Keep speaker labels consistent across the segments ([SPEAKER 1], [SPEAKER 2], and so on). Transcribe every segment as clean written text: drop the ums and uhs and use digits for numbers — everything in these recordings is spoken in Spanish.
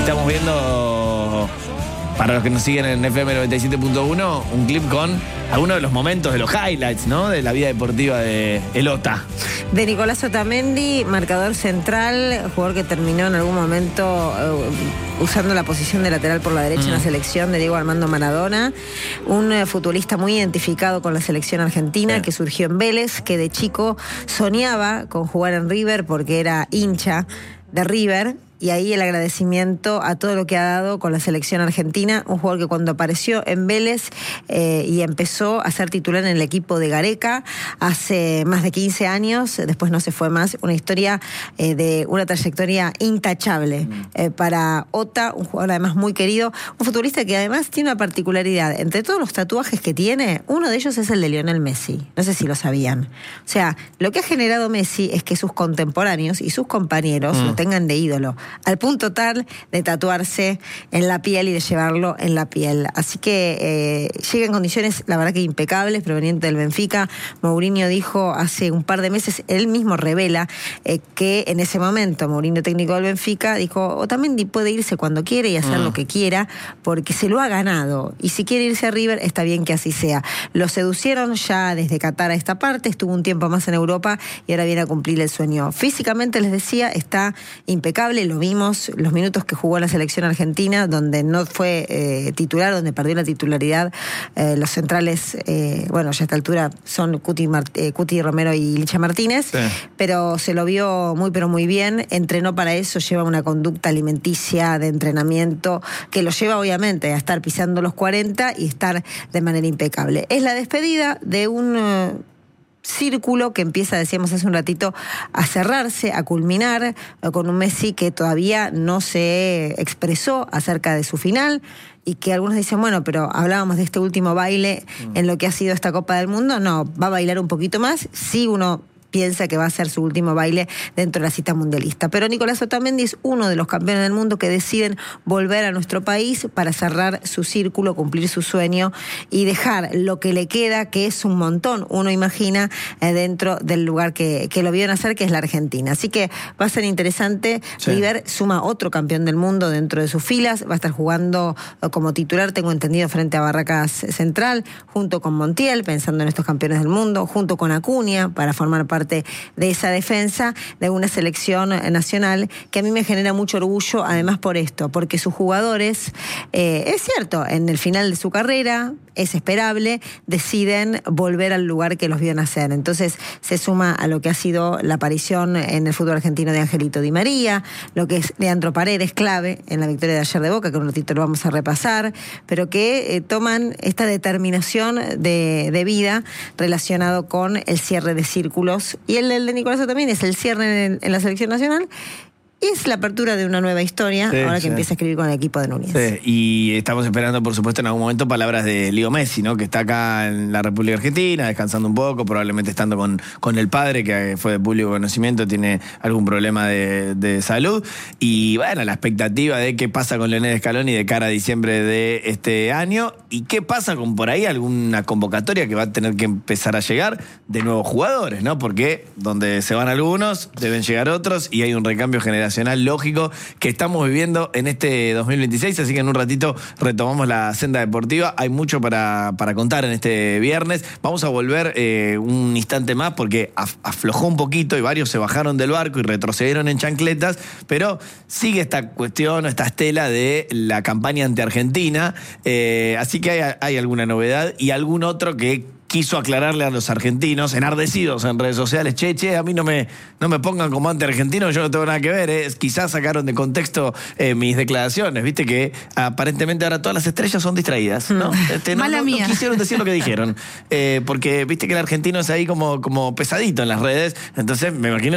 [SPEAKER 1] estamos viendo, para los que nos siguen en FM 97.1, un clip con algunos de los momentos de los highlights, ¿no? De la vida deportiva de el OTA.
[SPEAKER 2] De Nicolás Otamendi, marcador central, jugador que terminó en algún momento usando la posición de lateral por la derecha en la selección de Diego Armando Maradona. Un futbolista muy identificado con la selección argentina, que surgió en Vélez, que de chico soñaba con jugar en River porque era hincha de River. Y ahí el agradecimiento a todo lo que ha dado con la selección argentina. Un jugador que cuando apareció en Vélez y empezó a ser titular en el equipo de Gareca hace más de 15 años, después no se fue más. Una historia de una trayectoria intachable para Ota, un jugador además muy querido. Un futbolista que además tiene una particularidad. Entre todos los tatuajes que tiene, uno de ellos es el de Lionel Messi. No sé si lo sabían. O sea, lo que ha generado Messi es que sus contemporáneos y sus compañeros lo tengan de ídolo, al punto tal de tatuarse en la piel y de llevarlo en la piel. Así que llega en condiciones, la verdad que impecables, proveniente del Benfica. Mourinho dijo hace un par de meses, él mismo revela que en ese momento, Mourinho, técnico del Benfica, dijo, Otamendi puede irse cuando quiere y hacer lo que quiera, porque se lo ha ganado. Y si quiere irse a River, está bien que así sea. Lo seducieron ya desde Qatar a esta parte, estuvo un tiempo más en Europa y ahora viene a cumplir el sueño. Físicamente, les decía, está impecable, lo vimos los minutos que jugó en la selección argentina, donde no fue titular, donde perdió la titularidad. Los centrales, bueno, ya a esta altura son Cuti Romero y Licha Martínez, pero se lo vio muy, pero muy bien. Entrenó para eso, lleva una conducta alimenticia de entrenamiento que lo lleva obviamente a estar pisando los 40 y estar de manera impecable. Es la despedida de un círculo que empieza, decíamos hace un ratito, a cerrarse, a culminar, con un Messi que todavía no se expresó acerca de su final y que algunos dicen, bueno, pero hablábamos de este último baile en lo que ha sido esta Copa del Mundo. No, va a bailar un poquito más. Sí, uno piensa que va a ser su último baile dentro de la cita mundialista. Pero Nicolás Otamendi es uno de los campeones del mundo que deciden volver a nuestro país para cerrar su círculo, cumplir su sueño y dejar lo que le queda, que es un montón, uno imagina, dentro del lugar que lo vieron hacer, que es la Argentina. Así que va a ser interesante. River suma otro campeón del mundo dentro de sus filas, va a estar jugando como titular, tengo entendido, frente a Barracas Central, junto con Montiel, pensando en estos campeones del mundo, junto con Acuña, para formar parte de esa defensa de una selección nacional que a mí me genera mucho orgullo, además por esto, porque sus jugadores, es cierto, en el final de su carrera, es esperable, deciden volver al lugar que los vio nacer. Entonces se suma a lo que ha sido la aparición en el fútbol argentino de Angelito Di María, lo que es Leandro Paredes, clave en la victoria de ayer de Boca, que un ratito lo vamos a repasar, pero que toman esta determinación de vida relacionado con el cierre de círculos. Y el de Nicolás también es el cierre en la selección nacional. Es la apertura de una nueva historia, ahora que empieza a escribir con el equipo de Núñez.
[SPEAKER 1] Y estamos esperando, por supuesto, en algún momento palabras de Leo Messi, ¿no? Que está acá en la República Argentina, descansando un poco, probablemente estando con el padre, que fue de público conocimiento, tiene algún problema de salud. Y bueno, la expectativa de qué pasa con Lionel Scaloni de cara a diciembre de este año. Y qué pasa con por ahí alguna convocatoria que va a tener que empezar a llegar de nuevos jugadores, ¿no? Porque donde se van algunos, deben llegar otros y hay un recambio generacional lógico que estamos viviendo en este 2026, así que en un ratito retomamos la senda deportiva. Hay mucho para contar en este viernes. Vamos a volver un instante más porque aflojó un poquito y varios se bajaron del barco y retrocedieron en chancletas, pero sigue esta cuestión, esta estela de la campaña anti-Argentina, así que hay alguna novedad y algún otro que quiso aclararle a los argentinos, enardecidos en redes sociales, che, a mí no me pongan como anti-argentino, yo no tengo nada que ver, quizás sacaron de contexto mis declaraciones, viste que aparentemente ahora todas las estrellas son distraídas, ¿no?
[SPEAKER 3] Mala mía.
[SPEAKER 1] No quisieron decir lo que dijeron, porque viste que el argentino es ahí como pesadito en las redes, entonces me imagino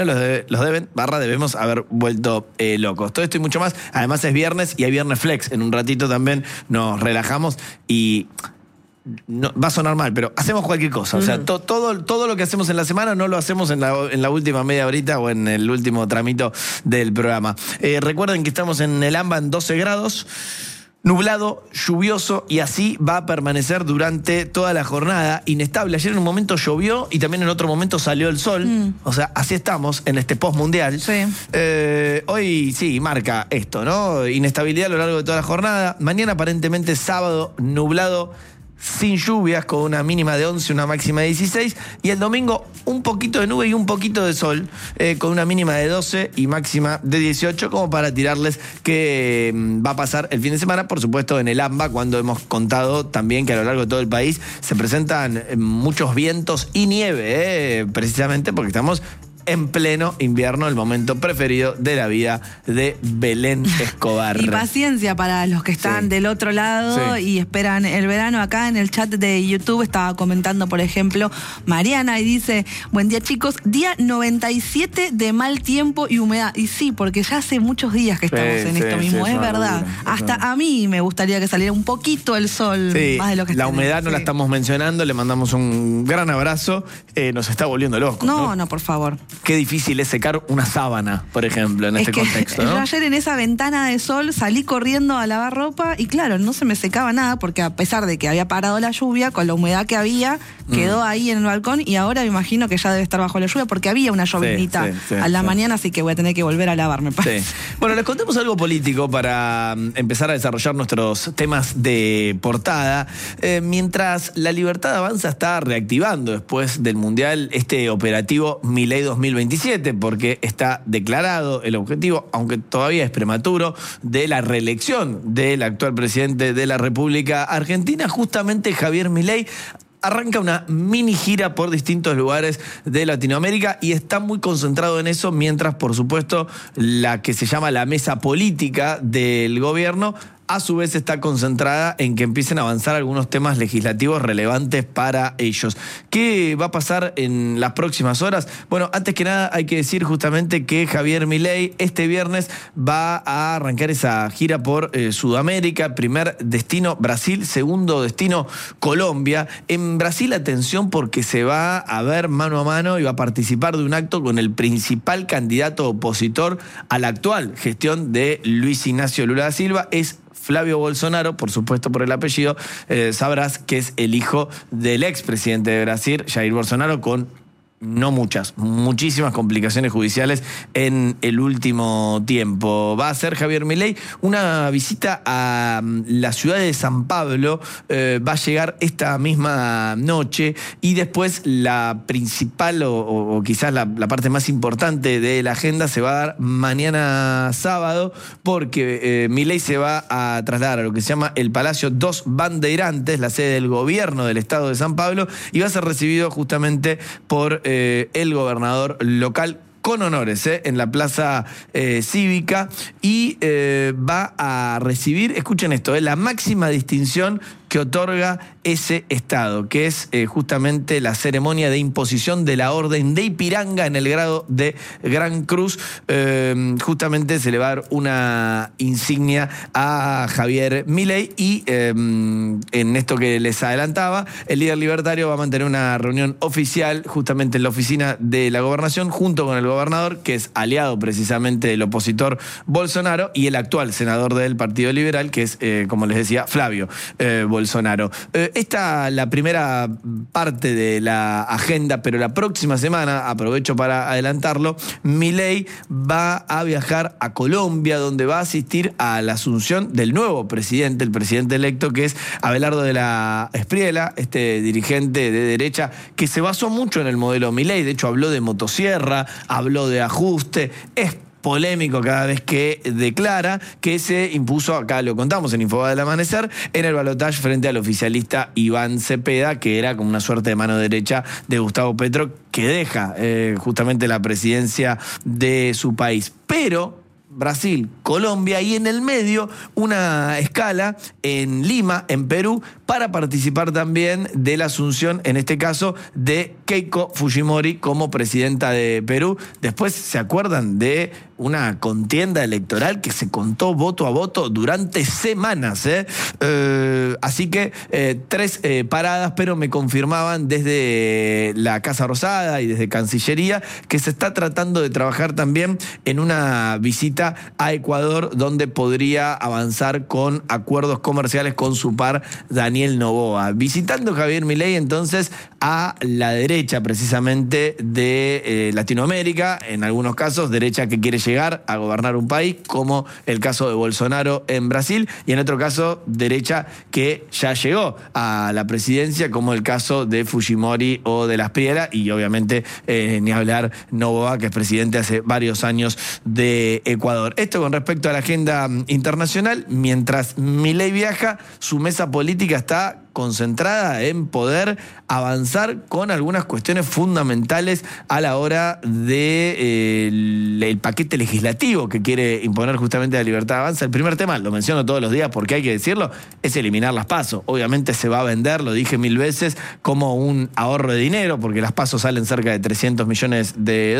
[SPEAKER 1] debemos haber vuelto locos. Todo esto y mucho más, además es viernes y hay viernes flex, en un ratito también nos relajamos y no, va a sonar mal, pero hacemos cualquier cosa. O sea, todo lo que hacemos en la semana no lo hacemos en la última media horita o en el último tramito del programa. Recuerden que estamos en el AMBA en 12 grados. Nublado, lluvioso y así va a permanecer durante toda la jornada. Inestable. Ayer en un momento llovió y también en otro momento salió el sol. O sea, así estamos en este post-mundial.
[SPEAKER 3] Sí.
[SPEAKER 1] Hoy sí, marca esto, ¿no? Inestabilidad a lo largo de toda la jornada. Mañana aparentemente sábado, nublado, sin lluvias, con una mínima de 11, una máxima de 16. Y el domingo un poquito de nube y un poquito de sol, con una mínima de 12 y máxima de 18, como para tirarles que va a pasar el fin de semana, por supuesto en el AMBA, cuando hemos contado también que a lo largo de todo el país se presentan muchos vientos y nieve, precisamente porque estamos en pleno invierno, el momento preferido de la vida de Belén Escobar.
[SPEAKER 3] Y paciencia para los que están del otro lado y esperan el verano. Acá en el chat de YouTube estaba comentando, por ejemplo, Mariana, y dice: buen día, chicos, día 97 de mal tiempo y humedad. Y sí, porque ya hace muchos días que estamos en esto mismo, es verdad. Locura. Hasta a mí me gustaría que saliera un poquito el sol, más de lo que está.
[SPEAKER 1] La humedad no la estamos mencionando, le mandamos un gran abrazo. Nos está volviendo locos.
[SPEAKER 3] No, por favor.
[SPEAKER 1] Qué difícil es secar una sábana, por ejemplo, en este contexto, ¿no?
[SPEAKER 3] Yo ayer en esa ventana de sol salí corriendo a lavar ropa y claro, no se me secaba nada porque a pesar de que había parado la lluvia, con la humedad que había, quedó ahí en el balcón y ahora me imagino que ya debe estar bajo la lluvia porque había una llovinita a la mañana, así que voy a tener que volver a lavar, me parece.
[SPEAKER 1] Sí. Bueno, les contemos algo político para empezar a desarrollar nuestros temas de portada. Mientras La Libertad Avanza está reactivando después del Mundial este operativo Milei 2027, porque está declarado el objetivo, aunque todavía es prematuro, de la reelección del actual presidente de la República Argentina, justamente Javier Milei. Arranca una mini gira por distintos lugares de Latinoamérica y está muy concentrado en eso, mientras, por supuesto, la que se llama la mesa política del gobierno a su vez está concentrada en que empiecen a avanzar algunos temas legislativos relevantes para ellos. ¿Qué va a pasar en las próximas horas? Bueno, antes que nada hay que decir justamente que Javier Milei este viernes va a arrancar esa gira por Sudamérica. Primer destino Brasil, segundo destino Colombia. En Brasil, atención, porque se va a ver mano a mano y va a participar de un acto con el principal candidato opositor a la actual gestión de Luis Ignacio Lula da Silva. Es Flavio Bolsonaro, por supuesto por el apellido, sabrás que es el hijo del expresidente de Brasil, Jair Bolsonaro, con muchísimas complicaciones judiciales en el último tiempo. Va a hacer Javier Milei una visita a la ciudad de San Pablo, va a llegar esta misma noche y después la principal o quizás la parte más importante de la agenda se va a dar mañana sábado, porque Milei se va a trasladar a lo que se llama el Palacio Dos Bandeirantes, la sede del gobierno del estado de San Pablo, y va a ser recibido justamente por el gobernador local con honores en la plaza cívica y va a recibir, escuchen esto, la máxima distinción que otorga ese estado, que es justamente la ceremonia de imposición de la Orden de Ipiranga en el grado de Gran Cruz. Justamente se le va a dar una insignia a Javier Milei y en esto que les adelantaba, el líder libertario va a mantener una reunión oficial justamente en la oficina de la gobernación junto con el gobernador, que es aliado precisamente del opositor Bolsonaro, y el actual senador del Partido Liberal, que es, como les decía, Flavio Bolsonaro. Esta la primera parte de la agenda, pero la próxima semana, aprovecho para adelantarlo, Milei va a viajar a Colombia, donde va a asistir a la asunción del nuevo presidente, el presidente electo, que es Abelardo de la Espriella, este dirigente de derecha que se basó mucho en el modelo Milei. De hecho, habló de motosierra, habló de ajuste, es polémico cada vez que declara, que se impuso, acá lo contamos en Infobae del Amanecer, en el balotaje frente al oficialista Iván Cepeda, que era como una suerte de mano derecha de Gustavo Petro, que deja justamente la presidencia de su país. Pero Brasil, Colombia y en el medio una escala en Lima, en Perú, para participar también de la asunción, en este caso, de Keiko Fujimori como presidenta de Perú. Después, ¿se acuerdan de una contienda electoral que se contó voto a voto durante semanas? Así que 3 paradas, pero me confirmaban desde la Casa Rosada y desde Cancillería que se está tratando de trabajar también en una visita a Ecuador, donde podría avanzar con acuerdos comerciales con su par Daniel Noboa. Visitando Javier Milei entonces a la derecha precisamente de Latinoamérica, en algunos casos derecha que quiere llegar a gobernar un país, como el caso de Bolsonaro en Brasil, y en otro caso derecha que ya llegó a la presidencia, como el caso de Fujimori o de Las Piedras, y obviamente ni hablar Noboa, que es presidente hace varios años de Ecuador. Esto con respecto a la agenda internacional. Mientras Milei viaja, su mesa política está concentrada en poder avanzar con algunas cuestiones fundamentales a la hora de el paquete legislativo que quiere imponer justamente la Libertad Avanza. El primer tema, lo menciono todos los días porque hay que decirlo, es eliminar las PASO. Obviamente se va a vender, lo dije 1000 veces, como un ahorro de dinero, porque las PASO salen cerca de $300 millones.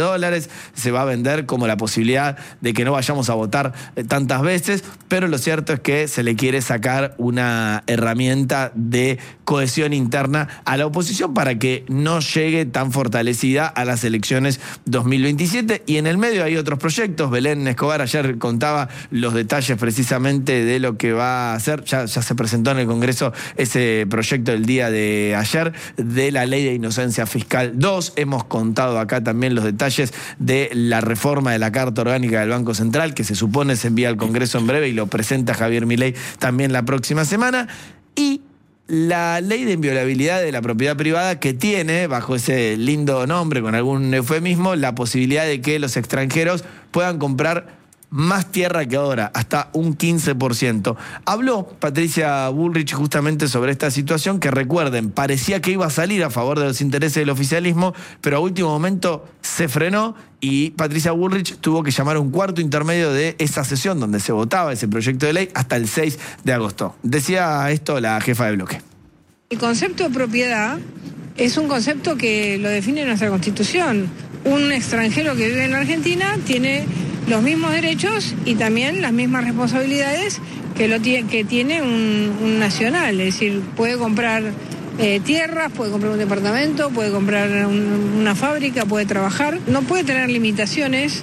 [SPEAKER 1] Se va a vender como la posibilidad de que no vayamos a votar tantas veces, pero lo cierto es que se le quiere sacar una herramienta de cohesión interna a la oposición para que no llegue tan fortalecida a las elecciones 2027. Y en el medio hay otros proyectos. Belén Escobar ayer contaba los detalles precisamente de lo que va a hacer. Ya se presentó en el Congreso ese proyecto el día de ayer de la Ley de Inocencia Fiscal 2. Hemos contado acá también los detalles de la reforma de la Carta Orgánica del Banco Central, que se supone se envía al Congreso en breve y lo presenta Javier Milei también la próxima semana. Y la ley de inviolabilidad de la propiedad privada, que tiene, bajo ese lindo nombre, con algún eufemismo, la posibilidad de que los extranjeros puedan comprar más tierra que ahora, hasta un 15%. Habló Patricia Bullrich justamente sobre esta situación, que recuerden, parecía que iba a salir a favor de los intereses del oficialismo, pero a último momento se frenó y Patricia Bullrich tuvo que llamar a un cuarto intermedio de esa sesión donde se votaba ese proyecto de ley hasta el 6 de agosto. Decía esto la jefa de bloque.
[SPEAKER 4] El concepto de propiedad es un concepto que lo define nuestra Constitución. Un extranjero que vive en la Argentina tiene los mismos derechos y también las mismas responsabilidades que tiene un nacional. Es decir, puede comprar tierras, puede comprar un departamento, puede comprar una fábrica, puede trabajar. No puede tener limitaciones,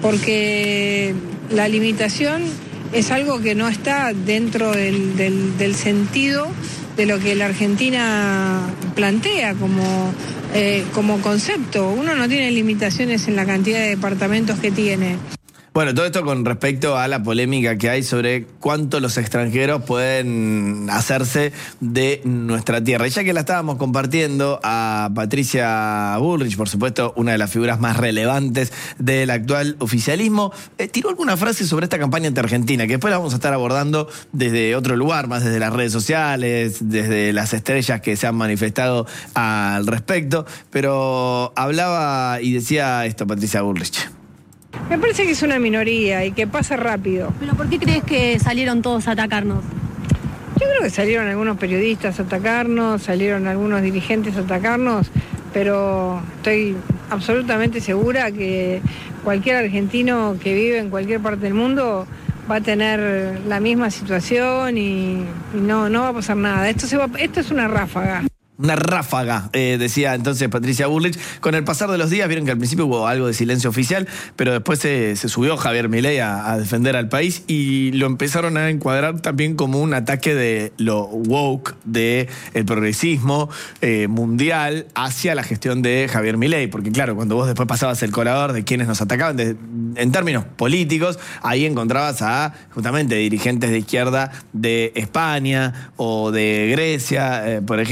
[SPEAKER 4] porque la limitación es algo que no está dentro del sentido de lo que la Argentina plantea como concepto. Uno no tiene limitaciones en la cantidad de departamentos que tiene.
[SPEAKER 1] Bueno, todo esto con respecto a la polémica que hay sobre cuánto los extranjeros pueden hacerse de nuestra tierra. Y ya que la estábamos compartiendo a Patricia Bullrich, por supuesto, una de las figuras más relevantes del actual oficialismo, tiró alguna frase sobre esta campaña anti-argentina, que después la vamos a estar abordando desde otro lugar, más desde las redes sociales, desde las estrellas que se han manifestado al respecto. Pero hablaba y decía esto Patricia Bullrich.
[SPEAKER 4] Me parece que es una minoría y que pasa rápido.
[SPEAKER 5] ¿Pero por qué crees que salieron todos a atacarnos?
[SPEAKER 4] Yo creo que salieron algunos periodistas a atacarnos, salieron algunos dirigentes a atacarnos, pero estoy absolutamente segura que cualquier argentino que vive en cualquier parte del mundo va a tener la misma situación y no va a pasar nada. Esto es una ráfaga.
[SPEAKER 1] Una ráfaga, decía entonces Patricia Bullrich. Con el pasar de los días, vieron que al principio hubo algo de silencio oficial, pero después se subió Javier Milei a defender al país y lo empezaron a encuadrar también como un ataque de lo woke, de el progresismo mundial hacia la gestión de Javier Milei. Porque claro, cuando vos después pasabas el colador de quienes nos atacaban en términos políticos, ahí encontrabas a justamente dirigentes de izquierda de España o de Grecia, por ejemplo. Entonces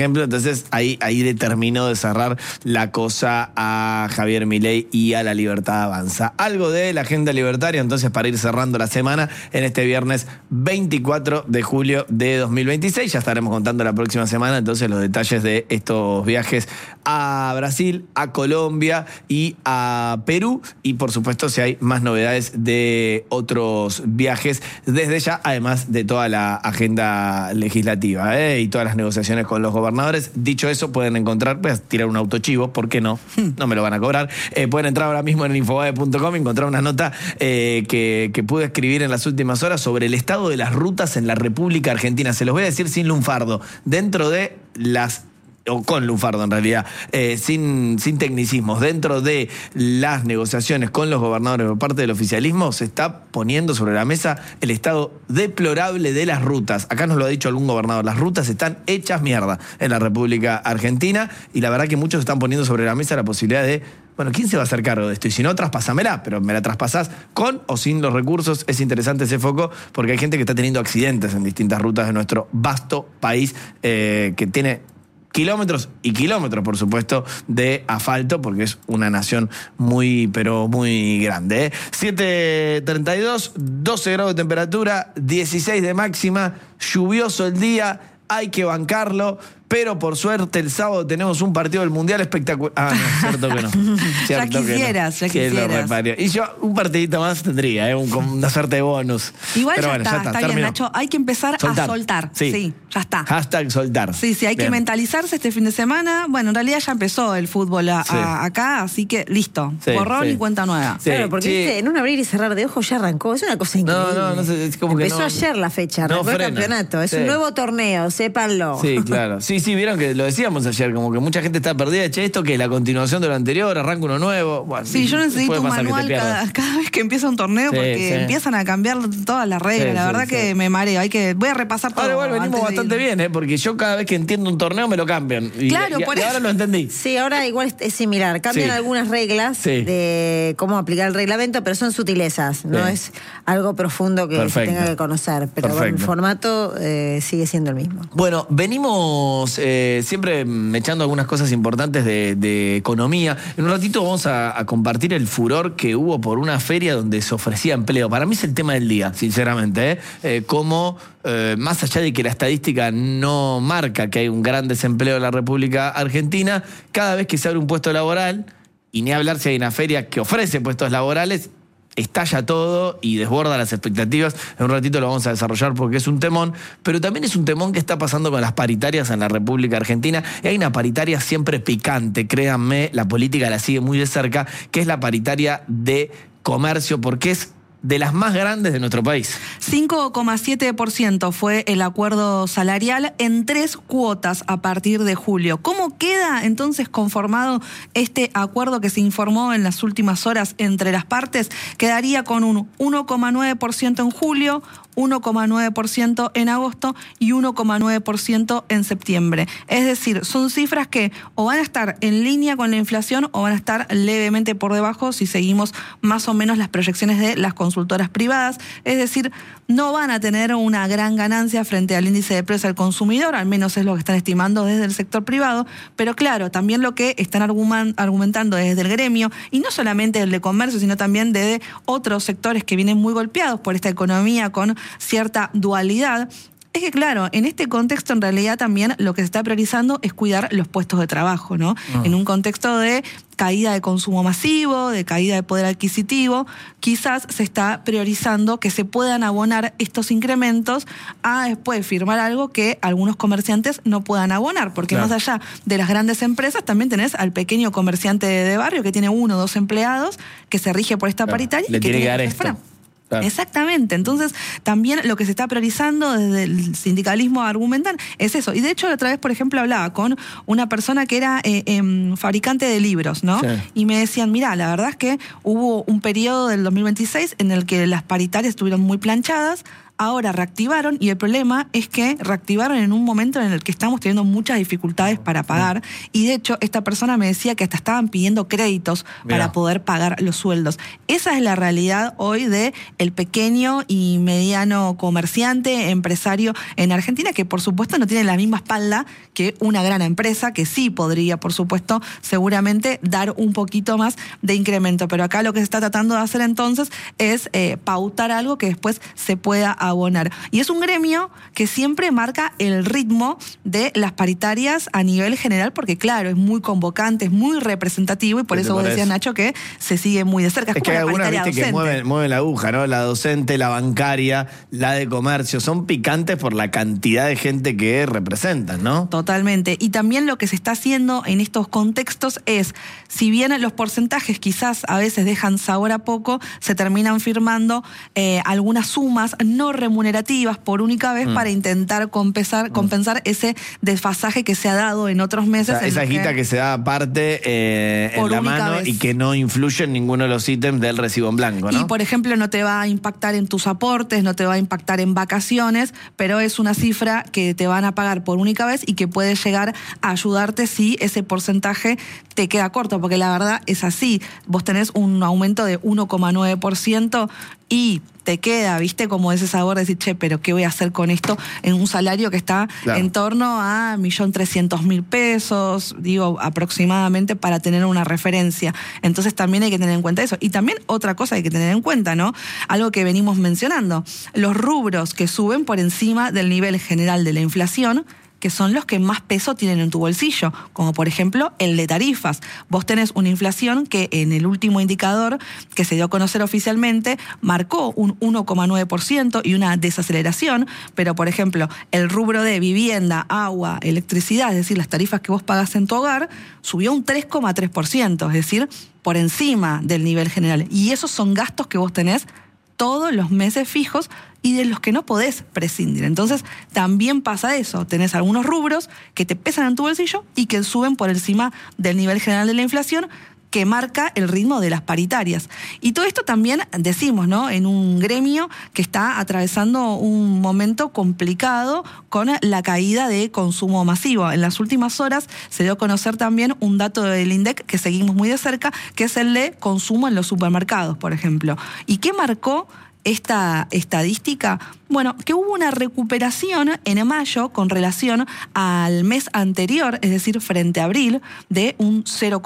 [SPEAKER 1] Entonces ahí determinó de cerrar la cosa a Javier Milei y a La Libertad Avanza. Algo de la agenda libertaria, entonces, para ir cerrando la semana en este viernes 24 de julio de 2026. Ya estaremos contando la próxima semana entonces los detalles de estos viajes a Brasil, a Colombia y a Perú. Y por supuesto, si hay más novedades de otros viajes desde ya, además de toda la agenda legislativa y todas las negociaciones con los gobernadores. Dicho eso, pueden encontrar, voy a tirar un autochivo, ¿por qué no? No me lo van a cobrar. Pueden entrar ahora mismo en infobae.com y encontrar una nota que pude escribir en las últimas horas sobre el estado de las rutas en la República Argentina. Se los voy a decir sin lunfardo. Dentro de las... o con lunfardo en realidad, sin tecnicismos, dentro de las negociaciones con los gobernadores por parte del oficialismo, se está poniendo sobre la mesa el estado deplorable de las rutas. Acá nos lo ha dicho algún gobernador, las rutas están hechas mierda en la República Argentina, y la verdad que muchos están poniendo sobre la mesa la posibilidad de, bueno, ¿quién se va a hacer cargo de esto? Y si no, traspásamela, pero me la traspasás con o sin los recursos. Es interesante ese foco porque hay gente que está teniendo accidentes en distintas rutas de nuestro vasto país, que tiene kilómetros y kilómetros, por supuesto, de asfalto, porque es una nación muy, pero muy grande. 7:32, 12 grados de temperatura, 16 de máxima, lluvioso el día, hay que bancarlo. Pero por suerte el sábado tenemos un partido del Mundial espectacular. Ah, no, cierto que no.
[SPEAKER 3] Ya quisieras.
[SPEAKER 1] Y yo un partidito más tendría, una suerte de bonus.
[SPEAKER 3] Igual
[SPEAKER 1] pero
[SPEAKER 3] ya
[SPEAKER 1] bueno,
[SPEAKER 3] está bien,
[SPEAKER 1] terminó.
[SPEAKER 3] Nacho. Hay que empezar a soltar. Sí, ya está.
[SPEAKER 1] Hashtag soltar.
[SPEAKER 3] Sí, hay que mentalizarse este fin de semana. Bueno, en realidad ya empezó el fútbol acá, así que listo. Borrón y cuenta nueva.
[SPEAKER 2] Sí, claro, porque viste, en un abrir y cerrar de ojos ya arrancó. Es una cosa increíble.
[SPEAKER 1] No sé, es como
[SPEAKER 2] empezó
[SPEAKER 1] que no.
[SPEAKER 2] Ayer la fecha, arrancó el campeonato. Es un nuevo torneo, sépanlo.
[SPEAKER 1] Sí, claro. Sí, vieron que lo decíamos ayer, como que mucha gente está perdida. Che, esto que la continuación de lo anterior, arranca uno nuevo. Bueno,
[SPEAKER 3] sí, yo necesito un manual cada vez que empieza un torneo, porque empiezan a cambiar todas las reglas. La verdad que me mareo. Voy a repasar todo.
[SPEAKER 1] Ahora igual venimos bastante bien, porque yo cada vez que entiendo un torneo me lo cambian.
[SPEAKER 3] Claro, por eso.
[SPEAKER 1] Ahora lo entendí.
[SPEAKER 2] Sí, ahora igual es similar. Cambian algunas reglas de cómo aplicar el reglamento, pero son sutilezas. No es algo profundo que se tenga que conocer. Pero bueno, el formato sigue siendo el mismo.
[SPEAKER 1] Bueno, venimos siempre echando algunas cosas importantes de economía. En un ratito vamos a compartir el furor que hubo por una feria donde se ofrecía empleo. Para mí es el tema del día, sinceramente. Cómo, más allá de que la estadística no marca que hay un gran desempleo en la República Argentina, cada vez que se abre un puesto laboral, y ni hablar si hay una feria que ofrece puestos laborales, estalla todo y desborda las expectativas. En un ratito lo vamos a desarrollar porque es un temón, pero también es un temón que está pasando con las paritarias en la República Argentina. Y hay una paritaria siempre picante, créanme, la política la sigue muy de cerca, que es la paritaria de comercio, porque es de las más grandes de nuestro país.
[SPEAKER 3] 5,7% fue el acuerdo salarial en 3 cuotas a partir de julio. ¿Cómo queda entonces conformado este acuerdo que se informó en las últimas horas entre las partes? Quedaría con un 1,9% en julio, 1,9% en agosto y 1,9% en septiembre. Es decir, son cifras que o van a estar en línea con la inflación o van a estar levemente por debajo si seguimos más o menos las proyecciones de las consultoras privadas. Es decir, no van a tener una gran ganancia frente al índice de precios al consumidor, al menos es lo que están estimando desde el sector privado, pero claro, también lo que están argumentando desde el gremio, y no solamente el de comercio, sino también de otros sectores que vienen muy golpeados por esta economía con cierta dualidad, es que claro, en este contexto en realidad también lo que se está priorizando es cuidar los puestos de trabajo, ¿no? En un contexto de caída de consumo masivo, de caída de poder adquisitivo, quizás se está priorizando que se puedan abonar estos incrementos a después firmar algo que algunos comerciantes no puedan abonar, porque más allá de las grandes empresas también tenés al pequeño comerciante de barrio que tiene 1 o 2 empleados, que se rige por esta paritaria y que tiene que dar esto. Claro. Exactamente, entonces también lo que se está priorizando desde el sindicalismo argumentan es eso. Y de hecho la otra vez, por ejemplo, hablaba con una persona que era fabricante de libros, ¿no? Sí. Y me decían, mira, la verdad es que hubo un periodo del 2026 en el que las paritarias estuvieron muy planchadas. ahora reactivaron, y el problema es que reactivaron en un momento en el que estamos teniendo muchas dificultades para pagar, y de hecho esta persona me decía que hasta estaban pidiendo créditos para poder pagar los sueldos. Esa es la realidad hoy de el pequeño y mediano comerciante, empresario en Argentina, que por supuesto no tiene la misma espalda que una gran empresa, que sí podría, por supuesto, seguramente dar un poquito más de incremento. Pero acá lo que se está tratando de hacer entonces es pautar algo que después se pueda abonar. Y es un gremio que siempre marca el ritmo de las paritarias a nivel general, porque claro, es muy convocante, es muy representativo, y por eso vos decías, Nacho, que se sigue muy de cerca.
[SPEAKER 1] Es que hay algunas, viste, que mueven la aguja, ¿no? La docente, la bancaria, la de comercio, son picantes por la cantidad de gente que representan, ¿no?
[SPEAKER 3] Totalmente. Y también lo que se está haciendo en estos contextos es, si bien los porcentajes quizás a veces dejan sabor a poco, se terminan firmando algunas sumas no remunerativas por única vez para intentar compensar ese desfasaje que se ha dado en otros meses.
[SPEAKER 1] O sea, esa guita que se da aparte en la mano vez. Y que no influye en ninguno de los ítems del recibo en blanco, ¿no?
[SPEAKER 3] Y por ejemplo no te va a impactar en tus aportes, no te va a impactar en vacaciones, pero es una cifra que te van a pagar por única vez y que puede llegar a ayudarte si ese porcentaje te queda corto, porque la verdad es así. Vos tenés un aumento de 1,9% y te queda, ¿viste? Como ese sabor de decir, che, pero ¿qué voy a hacer con esto? En un salario que está en torno a 1.300.000 pesos, digo, aproximadamente, para tener una referencia. Entonces también hay que tener en cuenta eso. Y también otra cosa hay que tener en cuenta, ¿no? Algo que venimos mencionando, los rubros que suben por encima del nivel general de la inflación, que son los que más peso tienen en tu bolsillo, como por ejemplo el de tarifas. Vos tenés una inflación que en el último indicador que se dio a conocer oficialmente marcó un 1,9% y una desaceleración, pero por ejemplo el rubro de vivienda, agua, electricidad, es decir, las tarifas que vos pagás en tu hogar, subió un 3,3%, es decir, por encima del nivel general. Y esos son gastos que vos tenés todos los meses fijos y de los que no podés prescindir. Entonces, también pasa eso. Tenés algunos rubros que te pesan en tu bolsillo y que suben por encima del nivel general de la inflación, que marca el ritmo de las paritarias. Y todo esto también, decimos, ¿no?, en un gremio que está atravesando un momento complicado con la caída de consumo masivo. En las últimas horas se dio a conocer también un dato del INDEC que seguimos muy de cerca, que es el de consumo en los supermercados, por ejemplo. ¿Y qué marcó esta estadística? Bueno, que hubo una recuperación en mayo con relación al mes anterior, es decir, frente a abril, de un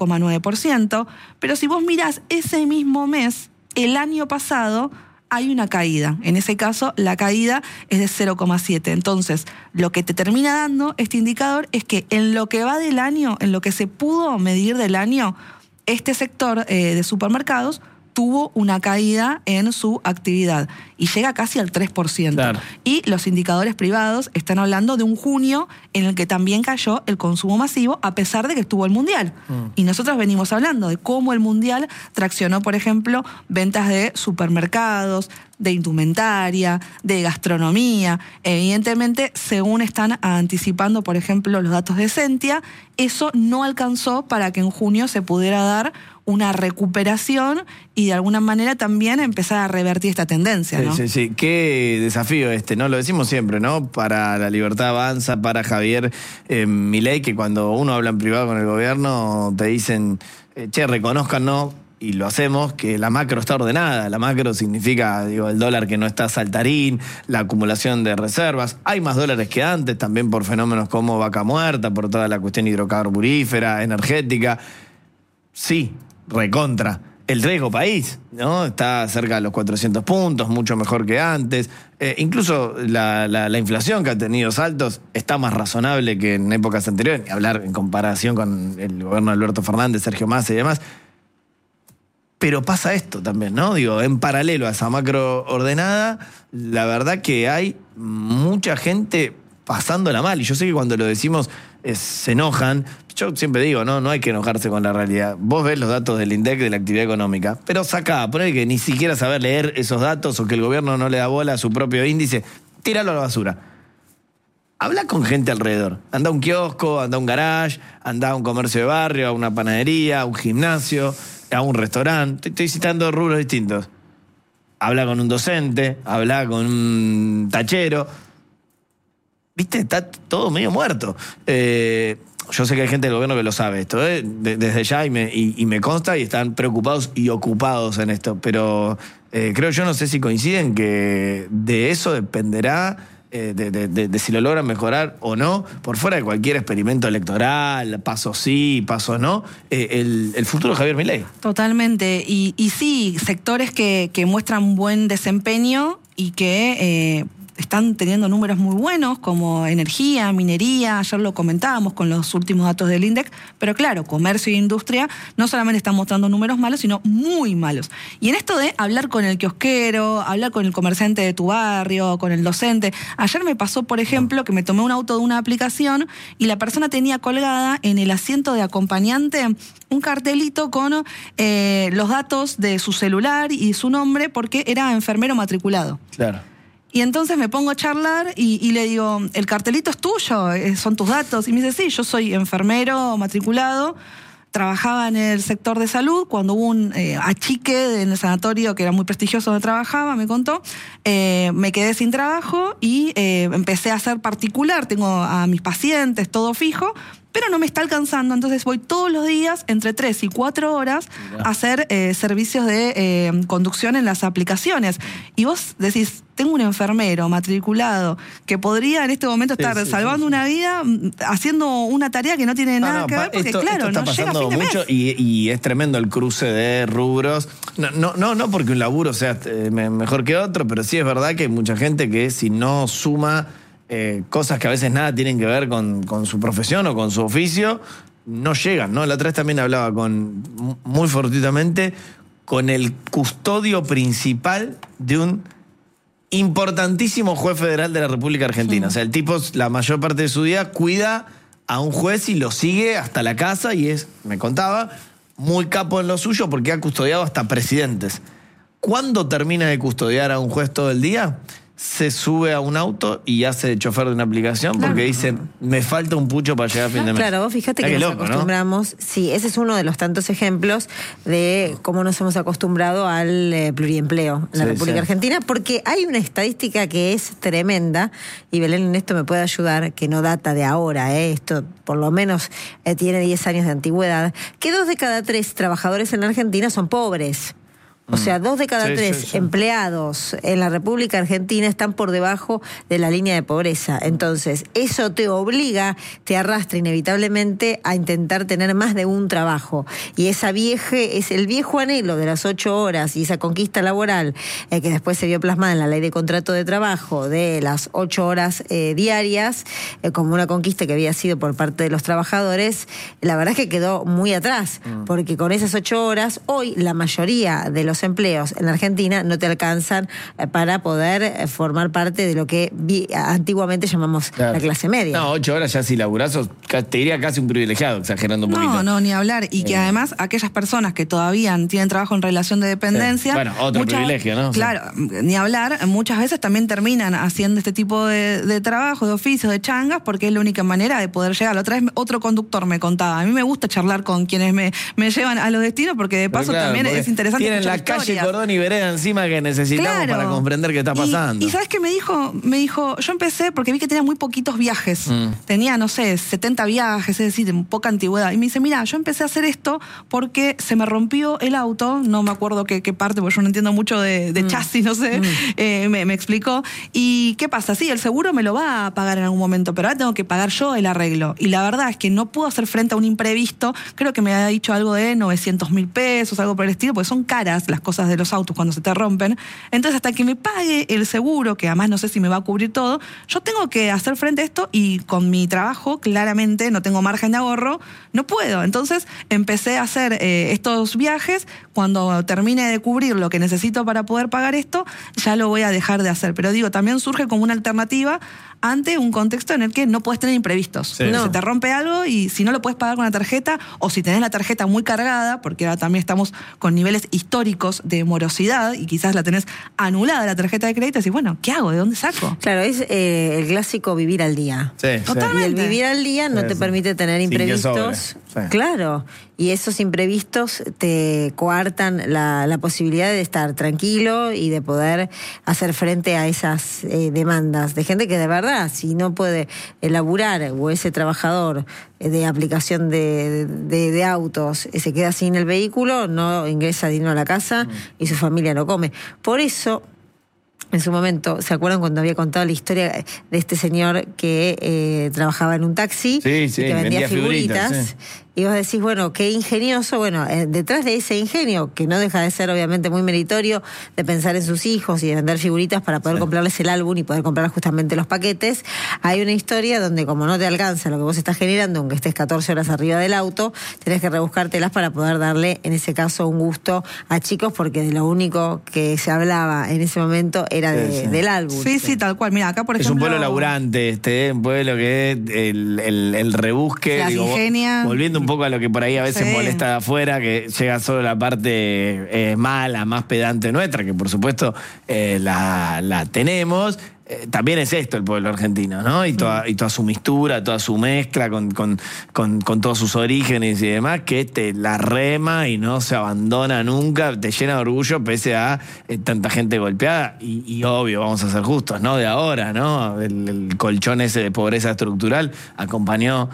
[SPEAKER 3] 0,9%, pero si vos mirás ese mismo mes, el año pasado, hay una caída. En ese caso, la caída es de 0,7. Entonces, lo que te termina dando este indicador es que en lo que va del año, en lo que se pudo medir del año, este sector de supermercados tuvo una caída en su actividad y llega casi al 3%. Claro. Y los indicadores privados están hablando de un junio en el que también cayó el consumo masivo, a pesar de que estuvo el Mundial. Y nosotros venimos hablando de cómo el Mundial traccionó, por ejemplo, ventas de supermercados, de indumentaria, de gastronomía. Evidentemente, según están anticipando, por ejemplo, los datos de Sentia, eso no alcanzó para que en junio se pudiera dar una recuperación y de alguna manera también empezar a revertir esta tendencia, ¿no?
[SPEAKER 1] Sí, sí, sí. Qué desafío ¿no? Lo decimos siempre, ¿no? Para La Libertad Avanza, para Javier Milei, que cuando uno habla en privado con el gobierno te dicen, che, reconózcanos, y lo hacemos, que la macro está ordenada. La macro significa, digo, el dólar que no está saltarín, la acumulación de reservas. Hay más dólares que antes, también por fenómenos como vaca muerta, por toda la cuestión hidrocarburífera, energética. Sí, recontra. El riesgo país, ¿no? Está cerca de los 400 puntos, mucho mejor que antes. Incluso la inflación, que ha tenido saltos, está más razonable que en épocas anteriores. Ni hablar en comparación con el gobierno de Alberto Fernández, Sergio Massa y demás. Pero pasa esto también, ¿no? Digo, en paralelo a esa macro ordenada, la verdad que hay mucha gente pasándola mal. Y yo sé que cuando lo decimos se enojan. Yo siempre digo, no hay que enojarse con la realidad. Vos ves los datos del INDEC de la actividad económica, pero sacá, poné que ni siquiera saber leer esos datos o que el gobierno no le da bola a su propio índice, tíralo a la basura. Habla con gente alrededor. Anda a un kiosco, anda a un garage, anda a un comercio de barrio, a una panadería, a un gimnasio, a un restaurante. Estoy citando rubros distintos. habla con un docente, habla con un tachero. ¿Viste? Está todo medio muerto. Yo sé que hay gente del gobierno que lo sabe esto, desde ya, y me consta, y están preocupados y ocupados en esto. Pero creo yo, no sé si coinciden, que de eso dependerá de si lo logran mejorar o no, por fuera de cualquier experimento electoral, paso sí, paso no, el futuro de Javier Milei.
[SPEAKER 3] Totalmente. Y sí, sectores que muestran buen desempeño y que están teniendo números muy buenos, como energía, minería, ayer lo comentábamos con los últimos datos del INDEC, pero claro, comercio e industria no solamente están mostrando números malos, sino muy malos. Y en esto de hablar con el kiosquero, hablar con el comerciante de tu barrio, con el docente, ayer me pasó, por ejemplo, que me tomé un auto de una aplicación y la persona tenía colgada en el asiento de acompañante un cartelito con los datos de su celular y su nombre, porque era enfermero matriculado.
[SPEAKER 1] Claro.
[SPEAKER 3] Y entonces me pongo a charlar y le digo, ¿el cartelito es tuyo? ¿Son tus datos? Y me dice, sí, yo soy enfermero matriculado, trabajaba en el sector de salud, cuando hubo un achique en el sanatorio que era muy prestigioso donde trabajaba, me contó, me quedé sin trabajo y empecé a ser particular, tengo a mis pacientes, todo fijo, pero no me está alcanzando, entonces voy todos los días entre 3 y 4 horas a hacer servicios de conducción en las aplicaciones. Y vos decís, tengo un enfermero matriculado que podría en este momento estar salvando una vida haciendo una tarea que no tiene nada que ver, porque
[SPEAKER 1] esto
[SPEAKER 3] claro,
[SPEAKER 1] está
[SPEAKER 3] no llega a fin de
[SPEAKER 1] mucho
[SPEAKER 3] mes.
[SPEAKER 1] y es tremendo el cruce de rubros. No porque un laburo sea mejor que otro, pero sí es verdad que hay mucha gente que si no suma cosas que a veces nada tienen que ver con su profesión o con su oficio, no llegan, ¿no? La otra vez también hablaba muy fortuitamente con el custodio principal de un importantísimo juez federal de la República Argentina. Sí. O sea, el tipo la mayor parte de su día cuida a un juez y lo sigue hasta la casa y me contaba, muy capo en lo suyo porque ha custodiado hasta presidentes. ¿Cuándo termina de custodiar a un juez todo el día? Se sube a un auto y hace de chofer de una aplicación porque dice, me falta un pucho para llegar a fin de mes.
[SPEAKER 2] Claro, vos fíjate que nos acostumbramos, ¿no? Sí, ese es uno de los tantos ejemplos de cómo nos hemos acostumbrado al pluriempleo en la República Argentina, porque hay una estadística que es tremenda, y Belén en esto me puede ayudar, que no data de ahora, esto por lo menos tiene 10 años de antigüedad, que 2 de cada 3 trabajadores en la Argentina son pobres. O sea, 2 de cada 3 empleados en la República Argentina están por debajo de la línea de pobreza. Entonces, eso te obliga, te arrastra inevitablemente a intentar tener más de un trabajo. Y es el viejo anhelo de las 8 horas y esa conquista laboral que después se vio plasmada en la ley de contrato de trabajo de las 8 horas diarias, como una conquista que había sido por parte de los trabajadores, la verdad es que quedó muy atrás, porque con esas 8 horas, hoy la mayoría de los empleos en la Argentina no te alcanzan para poder formar parte de lo que antiguamente llamamos la clase media.
[SPEAKER 1] No, 8 horas ya si laburás, te diría casi un privilegiado, exagerando un poquito.
[SPEAKER 3] No, ni hablar. Y que además aquellas personas que todavía tienen trabajo en relación de dependencia...
[SPEAKER 1] Bueno, otro privilegio, ¿no?
[SPEAKER 3] Claro, ni hablar, muchas veces también terminan haciendo este tipo de trabajo, de oficios, de changas, porque es la única manera de poder llegar. La otra vez otro conductor me contaba, a mí me gusta charlar con quienes me llevan a los destinos, porque de paso también es interesante escuchar
[SPEAKER 1] calle, cordón y vereda encima que necesitamos para comprender qué está pasando.
[SPEAKER 3] Y ¿sabes qué me dijo? Me dijo, yo empecé porque vi que tenía muy poquitos viajes. Tenía, no sé, 70 viajes, es decir, poca antigüedad. Y me dice, mira, yo empecé a hacer esto porque se me rompió el auto, no me acuerdo qué parte, porque yo no entiendo mucho de chasis, no sé, me explicó. ¿Y qué pasa? Sí, el seguro me lo va a pagar en algún momento, pero ahora tengo que pagar yo el arreglo. Y la verdad es que no puedo hacer frente a un imprevisto. Creo que me había dicho algo de 900.000 pesos, algo por el estilo, porque son caras las cosas de los autos cuando se te rompen. Entonces, hasta que me pague el seguro, que además no sé si me va a cubrir todo, yo tengo que hacer frente a esto y con mi trabajo, claramente, no tengo margen de ahorro, no puedo. Entonces, empecé a hacer estos viajes. Cuando termine de cubrir lo que necesito para poder pagar esto, ya lo voy a dejar de hacer. Pero digo, también surge como una alternativa ante un contexto en el que no puedes tener imprevistos. Se te rompe algo y si no lo puedes pagar con la tarjeta, o si tenés la tarjeta muy cargada, porque ahora también estamos con niveles históricos picos de morosidad y quizás la tenés anulada la tarjeta de crédito y decís, bueno, ¿qué hago? ¿De dónde saco?
[SPEAKER 2] Claro, es el clásico vivir al día.
[SPEAKER 1] Sí,
[SPEAKER 3] Totalmente.
[SPEAKER 2] Y el vivir al día no te permite tener
[SPEAKER 1] Sin que
[SPEAKER 2] imprevistos.
[SPEAKER 1] sobre. Sí.
[SPEAKER 2] Claro, y esos imprevistos te coartan la posibilidad de estar tranquilo y de poder hacer frente a esas demandas de gente que de verdad, si no puede laburar o ese trabajador de aplicación de autos se queda sin el vehículo, no ingresa dinero a la casa y su familia no come. Por eso, en su momento, ¿se acuerdan cuando había contado la historia de este señor que trabajaba en un taxi y que vendía figuritas?
[SPEAKER 1] Sí.
[SPEAKER 2] Y vos decís, bueno, qué ingenioso. Bueno, detrás de ese ingenio, que no deja de ser obviamente muy meritorio, de pensar en sus hijos y de vender figuritas para poder comprarles el álbum y poder comprar justamente los paquetes, hay una historia donde como no te alcanza lo que vos estás generando, aunque estés 14 horas arriba del auto, tenés que rebuscártelas para poder darle, en ese caso, un gusto a chicos, porque de lo único que se hablaba en ese momento era del álbum.
[SPEAKER 3] Sí, tal cual. Mira, acá por ejemplo...
[SPEAKER 1] Es un pueblo laburante, un pueblo que es el rebusque.
[SPEAKER 3] La ingenia.
[SPEAKER 1] Volviendo un poco a lo que por ahí a veces molesta de afuera, que llega solo la parte mala, más pedante nuestra, que por supuesto la tenemos. También es esto el pueblo argentino, ¿no? Y toda su mistura, toda su mezcla con todos sus orígenes y demás, que te la rema y no se abandona nunca, te llena de orgullo pese a tanta gente golpeada. Y obvio, vamos a ser justos, ¿no? De ahora, ¿no? El colchón ese de pobreza estructural acompañó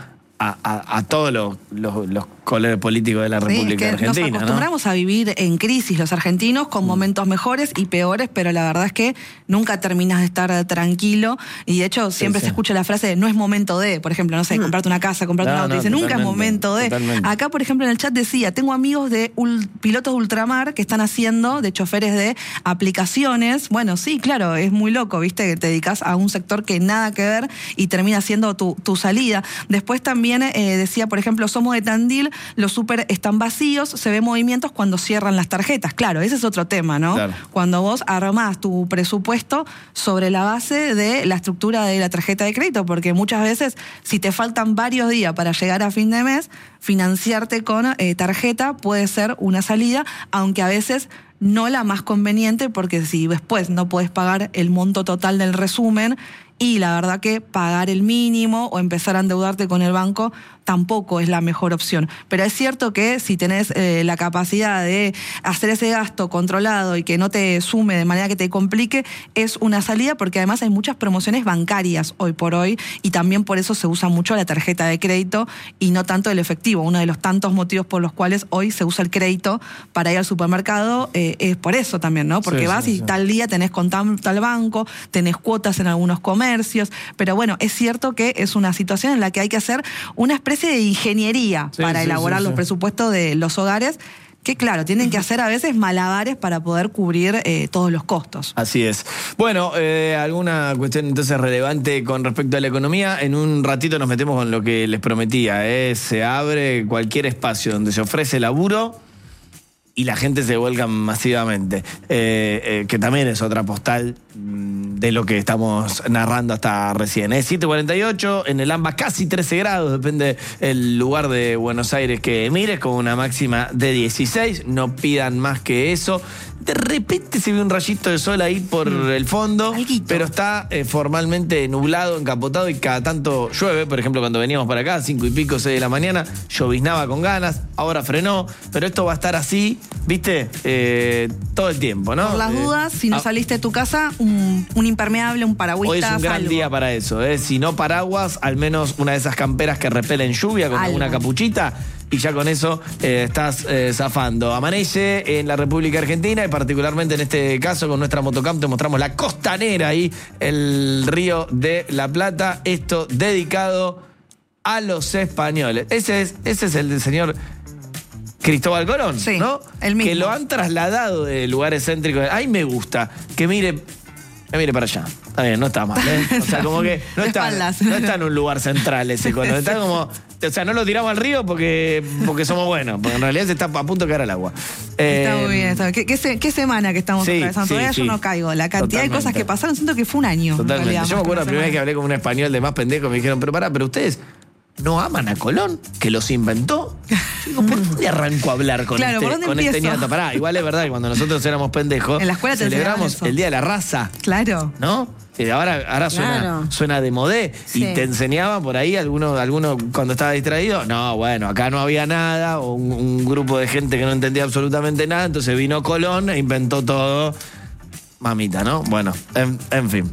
[SPEAKER 1] a todos los colores políticos de la República Argentina.
[SPEAKER 3] Nos acostumbramos a vivir en crisis los argentinos, con momentos mejores y peores, pero la verdad es que nunca terminas de estar tranquilo. Y de hecho siempre se escucha la frase de no es momento de, por ejemplo, no sé, comprarte una casa, comprarte un auto. Dice, nunca es momento de. Totalmente. Acá, por ejemplo, en el chat decía, tengo amigos de pilotos de ultramar que están haciendo de choferes de aplicaciones. Bueno, sí, claro, es muy loco, ¿viste? Que te dedicas a un sector que nada que ver y termina siendo tu salida. Después también decía, por ejemplo, somos de Tandil, los súper están vacíos, se ven movimientos cuando cierran las tarjetas. Claro, ese es otro tema, ¿no? Claro. Cuando vos armás tu presupuesto sobre la base de la estructura de la tarjeta de crédito, porque muchas veces, si te faltan varios días para llegar a fin de mes, financiarte con tarjeta puede ser una salida, aunque a veces no la más conveniente, porque si después no podés pagar el monto total del resumen, y la verdad que pagar el mínimo o empezar a endeudarte con el banco tampoco es la mejor opción. Pero es cierto que si tenés la capacidad de hacer ese gasto controlado y que no te sume de manera que te complique, es una salida, porque además hay muchas promociones bancarias hoy por hoy y también por eso se usa mucho la tarjeta de crédito y no tanto el efectivo. Uno de los tantos motivos por los cuales hoy se usa el crédito para ir al supermercado es por eso también, ¿no? Porque vas y tal día tenés con tal banco, tenés cuotas en algunos comercios, pero bueno, es cierto que es una situación en la que hay que hacer una especie de ingeniería para elaborar los presupuestos de los hogares, que claro, tienen que hacer a veces malabares para poder cubrir todos los costos.
[SPEAKER 1] Así es. Bueno, alguna cuestión entonces relevante con respecto a la economía. En un ratito nos metemos con lo que les prometía. Se abre cualquier espacio donde se ofrece laburo y la gente se vuelca masivamente, que también es otra postal de lo que estamos narrando hasta recién. 7:48, en el AMBA casi 13 grados, depende el lugar de Buenos Aires que mires, con una máxima de 16, no pidan más que eso. De repente se ve un rayito de sol ahí por el fondo, pero está formalmente nublado, encapotado y cada tanto llueve. Por ejemplo, cuando veníamos para acá, 5 y pico, 6 de la mañana, lloviznaba con ganas, ahora frenó, pero esto va a estar así, ¿viste? Todo el tiempo, ¿no?
[SPEAKER 3] Por las dudas, si no saliste de tu casa, un impermeable, un paragüita.
[SPEAKER 1] Hoy es un gran
[SPEAKER 3] algo.
[SPEAKER 1] día para eso, Si no paraguas, al menos una de esas camperas que repelen lluvia con alguna capuchita. Y ya con eso estás zafando. Amanece en la República Argentina y particularmente en este caso con nuestra motocamp te mostramos la costanera ahí, el Río de la Plata. Esto dedicado a los españoles. Ese es el del señor Cristóbal Colón, ¿no?
[SPEAKER 3] El mismo.
[SPEAKER 1] Que lo han trasladado de lugares céntricos. Ay, me gusta que mire para allá. Está bien, no está mal, O sea, como que no está en un lugar central ese Colón. Está como... O sea, no lo tiramos al río porque somos buenos, porque en realidad se está a punto de caer al agua.
[SPEAKER 3] Está muy bien, está bien. ¿Qué semana que estamos atravesando? Todavía yo no caigo. La cantidad de cosas que pasaron, siento que fue un año.
[SPEAKER 1] Totalmente. Yo me acuerdo la primera vez que hablé con un español de más pendejo, me dijeron, pero ustedes no aman a Colón, que los inventó. Digo, ¿por dónde arranco a hablar con este ñato? Pará, igual es verdad que cuando nosotros éramos pendejos,
[SPEAKER 3] en la escuela
[SPEAKER 1] celebramos el Día de la Raza.
[SPEAKER 3] Claro.
[SPEAKER 1] ¿No? Ahora suena de modé.
[SPEAKER 2] Sí.
[SPEAKER 1] Y te enseñaban por ahí, alguno cuando estaba distraído, no, bueno, acá no había nada, o un grupo de gente que no entendía absolutamente nada, entonces vino Colón e inventó todo. Mamita, ¿no? Bueno, en fin.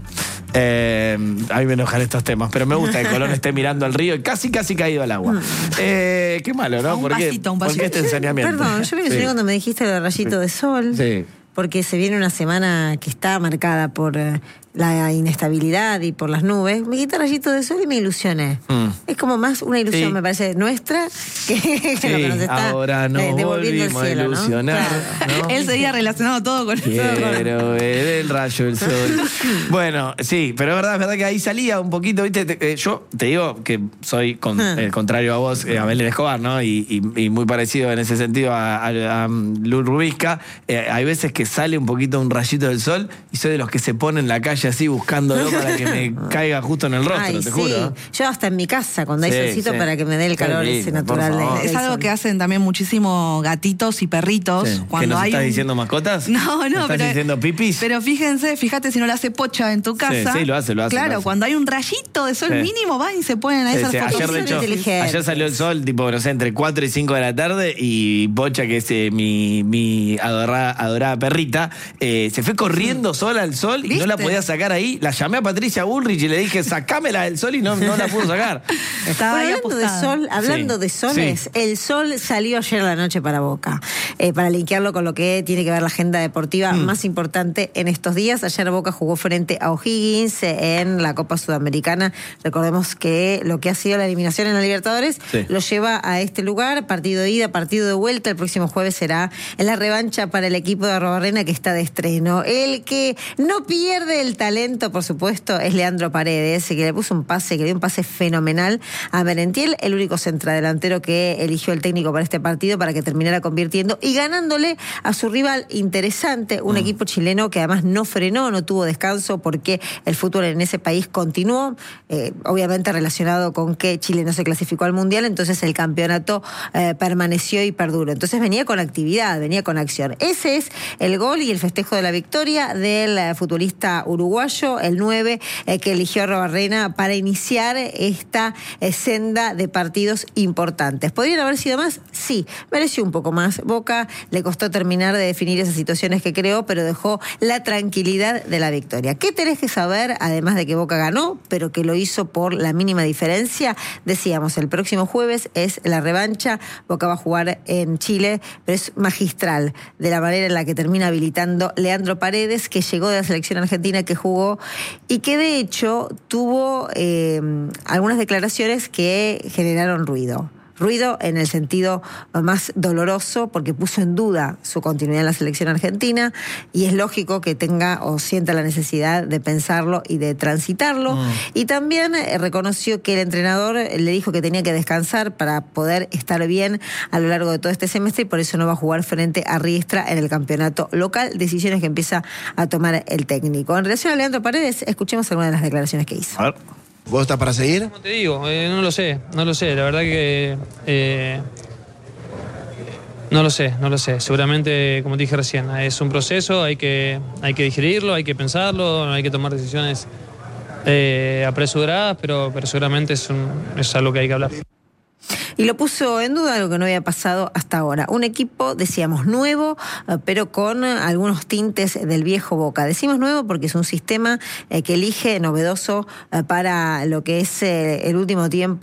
[SPEAKER 1] A mí me enojan estos temas, pero me gusta que Colón esté mirando al río y casi caído al agua. Qué malo, ¿no?
[SPEAKER 3] Un pasito.
[SPEAKER 1] ¿Por qué este ensañamiento?
[SPEAKER 2] Perdón, yo me ilusioné cuando me dijiste el rayito de sol.
[SPEAKER 1] Sí.
[SPEAKER 2] Porque se viene una semana que está marcada por la inestabilidad y por las nubes. Me quité rayito de sol y me ilusioné. Es como más una ilusión, me parece, nuestra que lo que nos está
[SPEAKER 1] ahora nos
[SPEAKER 2] devolviendo el
[SPEAKER 1] volvimos
[SPEAKER 2] cielo,
[SPEAKER 1] a ilusionar.
[SPEAKER 2] Claro.
[SPEAKER 1] ¿no?
[SPEAKER 3] Él seguía relacionado todo con eso.
[SPEAKER 1] Quiero ver el rayo del sol. Bueno, sí, pero es verdad que ahí salía un poquito, ¿viste? Yo te digo que soy contrario a vos, a Belén Escobar, ¿no? Y muy parecido en ese sentido a Lul Rubisca. Hay veces que sale un poquito un rayito del sol y soy de los que se ponen en la calle así buscándolo para que me caiga justo en el rostro, te juro.
[SPEAKER 2] Yo hasta en mi casa, cuando hay solcito, para que me dé el calor ese natural.
[SPEAKER 3] Es algo que hacen también muchísimo gatitos y perritos.
[SPEAKER 1] Sí.
[SPEAKER 3] Cuando
[SPEAKER 1] ¿Que nos
[SPEAKER 3] hay
[SPEAKER 1] estás diciendo mascotas?
[SPEAKER 3] No,
[SPEAKER 1] ¿Estás diciendo pipis?
[SPEAKER 3] Pero fíjate si no le hace Pocha en tu casa.
[SPEAKER 1] Sí, lo hace.
[SPEAKER 3] Claro,
[SPEAKER 1] lo hace.
[SPEAKER 3] Cuando hay un rayito de sol mínimo, van y se ponen a esas fotos.
[SPEAKER 1] Ayer salió el sol, tipo, no sé, entre 4 y 5 de la tarde y Pocha, que es mi adorada perrita, se fue corriendo sola al sol y no la podía sacar ahí. La llamé a Patricia Bullrich y le dije, sacámela del sol y no la pudo sacar.
[SPEAKER 3] Estaba ahí
[SPEAKER 2] hablando de soles, el sol salió ayer a la noche para Boca. Para linkearlo con lo que tiene que ver la agenda deportiva más importante en estos días. Ayer Boca jugó frente a O'Higgins en la Copa Sudamericana. Recordemos que lo que ha sido la eliminación en la Libertadores lo lleva a este lugar. Partido de ida, partido de vuelta. El próximo jueves será en la revancha para el equipo de Arrobarrena, que está de estreno. El que no pierde el talento, por supuesto, es Leandro Paredes, que le puso que dio un pase fenomenal a Merentiel, el único centrodelantero que eligió el técnico para este partido, para que terminara convirtiendo y ganándole a su rival interesante, un equipo chileno que además no frenó, no tuvo descanso, porque el fútbol en ese país continuó, obviamente relacionado con que Chile no se clasificó al Mundial, entonces el campeonato permaneció y perduró. Entonces venía con actividad, venía con acción. Ese es el gol y el festejo de la victoria del futbolista uruguayo, el 9, que eligió Arrobarrena para iniciar esta senda de partidos importantes. ¿Podrían haber sido más? Sí, mereció un poco más. Boca le costó terminar de definir esas situaciones que creó, pero dejó la tranquilidad de la victoria. ¿Qué tenés que saber? Además de que Boca ganó, pero que lo hizo por la mínima diferencia. Decíamos, el próximo jueves es la revancha. Boca va a jugar en Chile, pero es magistral de la manera en la que termina habilitando Leandro Paredes, que llegó de la selección argentina, que jugó y que de hecho tuvo algunas declaraciones que generaron ruido. Ruido en el sentido más doloroso, porque puso en duda su continuidad en la selección argentina, y es lógico que tenga o sienta la necesidad de pensarlo y de transitarlo. Y también reconoció que el entrenador le dijo que tenía que descansar para poder estar bien a lo largo de todo este semestre, y por eso no va a jugar frente a Riestra en el campeonato local. Decisiones que empieza a tomar el técnico. En relación a Leandro Paredes, escuchemos algunas de las declaraciones que hizo.
[SPEAKER 1] A ver.
[SPEAKER 6] ¿Vos estás para seguir?
[SPEAKER 7] Como te digo, no lo sé, la verdad que no lo sé, seguramente, como te dije recién, es un proceso, hay que digerirlo, hay que pensarlo, no hay que tomar decisiones apresuradas, pero seguramente es algo que hay que hablar.
[SPEAKER 2] Y lo puso en duda, algo que no había pasado hasta ahora. Un equipo, decíamos, nuevo, pero con algunos tintes del viejo Boca. Decimos nuevo porque es un sistema que elige novedoso para lo que es el último tiempo